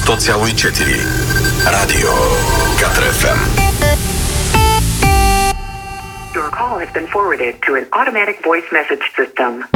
toți a lui Cetiri. Radio Catre FM. Your call has been forwarded to an automatic voice message system.